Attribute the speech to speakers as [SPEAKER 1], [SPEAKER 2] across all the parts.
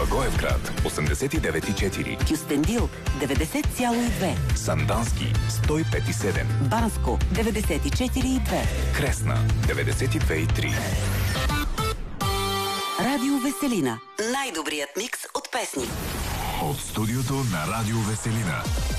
[SPEAKER 1] Благоевград 89,4,
[SPEAKER 2] Кюстендил 90,2,
[SPEAKER 1] Сандански 105,7,
[SPEAKER 2] Банско 94,2,
[SPEAKER 1] Кресна 92,3.
[SPEAKER 2] Радио Веселина. Най-добрият микс от песни.
[SPEAKER 1] От студиото на Радио Веселина.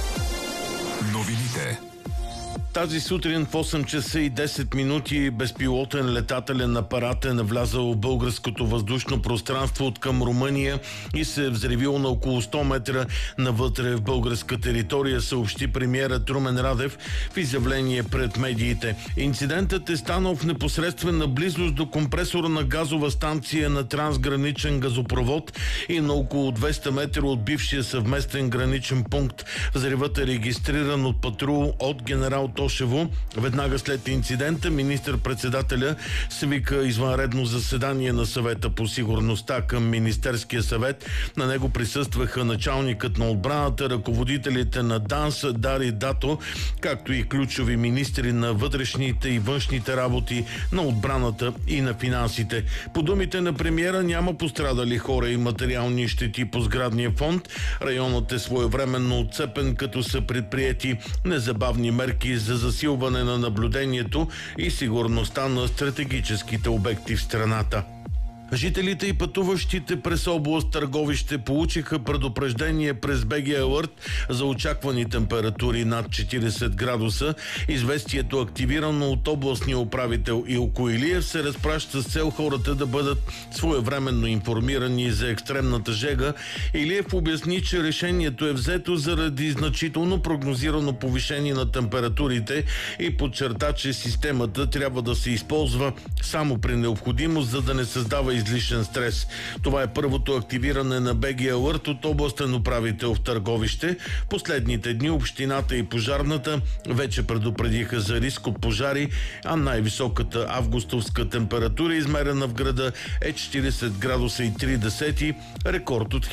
[SPEAKER 1] Новините.
[SPEAKER 3] Тази сутрин в 8 часа и 10 минути безпилотен летателен апарат е навлязал в българското въздушно пространство от към Румъния и се е взривил на около 100 метра навътре в българска територия, съобщи премиерът Румен Радев в изявление пред медиите. Инцидентът е станал в непосредствена близост до компресора на газова станция на трансграничен газопровод и на около 200 метра от бившия съвместен граничен пункт. Взривът е регистриран от патрул от генерал Тошево. Веднага след инцидента министър-председателя свика извънредно заседание на съвета по сигурността към Министерския съвет. На него присъстваха началникът на отбраната, ръководителите на ДАНС, Дари Дато, както и ключови министри на вътрешните и външните работи, на отбраната и на финансите. По думите на премиера няма пострадали хора и материални щети по сградния фонд. Районът е своевременно отцепен, като са предприети незабавни мерки за засилване на наблюдението и сигурността на стратегическите обекти в страната. Жителите и пътуващите през област Търговище получиха предупреждение през БГ Алърт за очаквани температури над 40 градуса. Известието, активирано от областния управител Илко Илиев, се разпраща с цел хората да бъдат своевременно информирани за екстремната жега. Илиев обясни, че решението е взето заради значително прогнозирано повишение на температурите и подчерта, че системата трябва да се използва само при необходимост, за да не създава излишен стрес. Това е първото активиране на БГ Алърт от областен управител в Търговище. Последните дни общината и пожарната вече предупредиха за риск от пожари, а най-високата августовска температура, измерена в града, е 40 градуса и 3 десети, рекорд от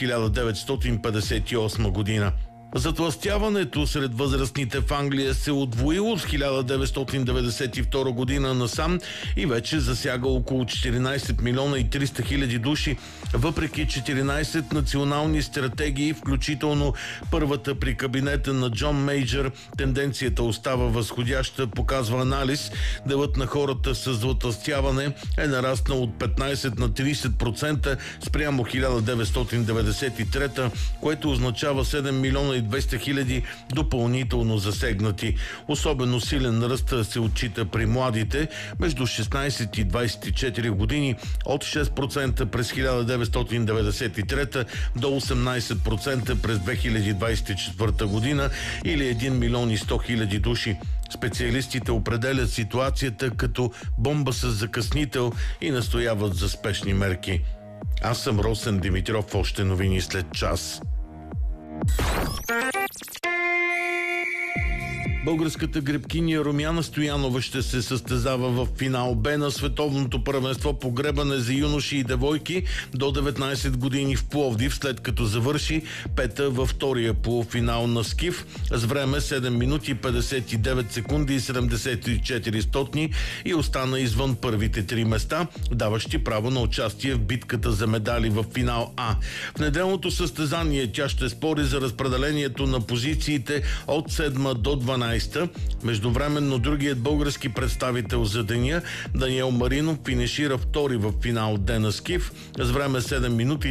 [SPEAKER 3] 1958 година. Затлъстяването сред възрастните в Англия се удвоило от 1992 година насам и вече засяга около 14 милиона и 300 хиляди души. Въпреки 14 национални стратегии, включително първата при кабинета на Джон Мейджър, тенденцията остава възходяща, показва анализ. Делът на хората с затлъстяване е нараснал от 15 на 30% спрямо 1993, което означава 7 милиона и 200 хиляди допълнително засегнати. Особено силен ръст се отчита при младите между 16 и 24 години, от 6% през 1993 до 18% през 2024 година, или 1 милион и 100 хиляди души. Специалистите определят ситуацията като бомба с закъснител и настояват за спешни мерки. Аз съм Росен Димитров, още новини след час. Българската гребкиня Румяна Стоянова ще се състезава в финал Б на световното първенство по гребане за юноши и девойки до 19 години в Пловдив, след като завърши пета във втория полуфинал на скиф с време 7 минути 59 секунди и 74 стотни и остана извън първите 3 места, даващи право на участие в битката за медали в финал А. В неделното състезание тя ще спори за разпределението на позициите от 7 до 12. Междувременно другият български представител за деня, Даниел Маринов, финишира втори в финал Д на скиф с време 7 минути